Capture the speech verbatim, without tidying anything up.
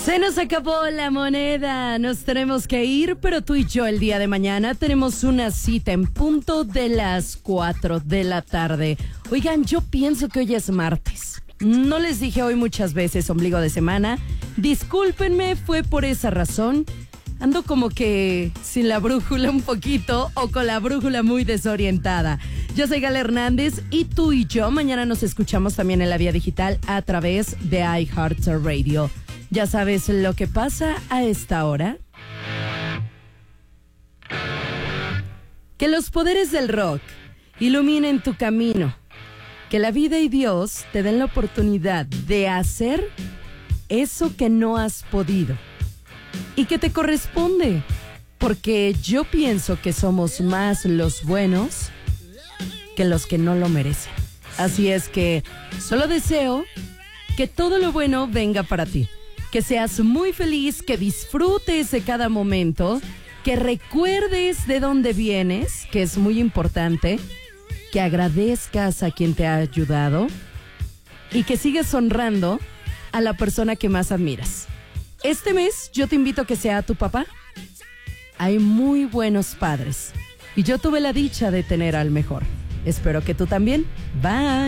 Se nos acabó la moneda, nos tenemos que ir, pero tú y yo el día de mañana tenemos una cita en punto de las cuatro de la tarde. Oigan, yo pienso que hoy es martes. No les dije hoy muchas veces ombligo de semana. Discúlpenme, fue por esa razón. Ando como que sin la brújula un poquito o con la brújula muy desorientada. Yo soy Gala Hernández y tú y yo mañana nos escuchamos también en la vía digital a través de iHeartRadio. ¿Ya sabes lo que pasa a esta hora? Que los poderes del rock iluminen tu camino. Que la vida y Dios te den la oportunidad de hacer eso que no has podido. Y que te corresponde. Porque yo pienso que somos más los buenos que los que no lo merecen. Así es que solo deseo que todo lo bueno venga para ti. Que seas muy feliz, que disfrutes de cada momento, que recuerdes de dónde vienes, que es muy importante, que agradezcas a quien te ha ayudado y que sigas honrando a la persona que más admiras. Este mes yo te invito a que sea tu papá. Hay muy buenos padres y yo tuve la dicha de tener al mejor. Espero que tú también. Bye.